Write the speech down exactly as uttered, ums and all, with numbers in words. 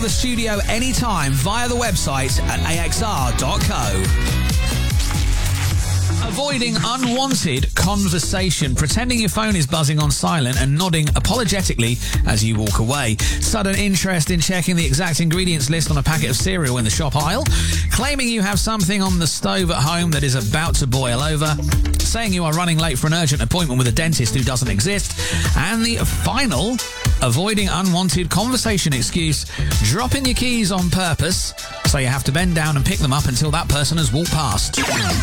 The studio anytime via the website at a x r dot co. Avoiding unwanted conversation, pretending your phone is buzzing on silent and nodding apologetically as you walk away. Sudden interest in checking the exact ingredients list on a packet of cereal in the shop aisle. Claiming you have something on the stove at home that is about to boil over. Saying you are running late for an urgent appointment with a dentist who doesn't exist. And the final avoiding unwanted conversation excuse, dropping your keys on purpose so you have to bend down and pick them up until that person has walked past.